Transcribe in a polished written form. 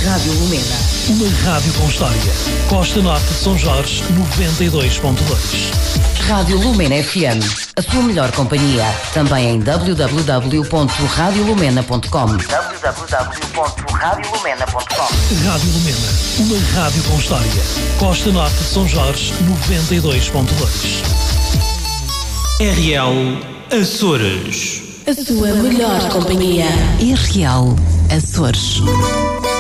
Rádio Lumena. Uma rádio com história. Costa Norte de São Jorge, 92.2. Rádio Lumena FM. A sua melhor companhia. Também em www.radiolumena.com. www.radiolumena.com. Rádio Lumena. Uma rádio com história. Costa Norte de São Jorge, 92.2. RL Açores. A sua melhor companhia. RL Açores.